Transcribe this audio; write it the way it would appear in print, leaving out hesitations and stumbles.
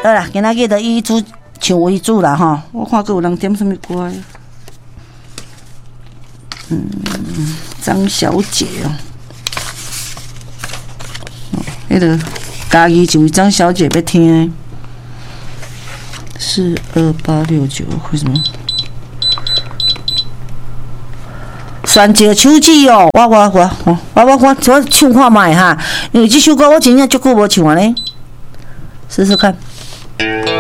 好啦，今仔日就以主唱为主啦吼。我看还有人点什么歌？张小姐哦，迄个家己就张小姐要听的，是2869，为什么？选一个手指哦，我唱看卖哈，因为这首歌我真正足久无唱啊咧，试试看。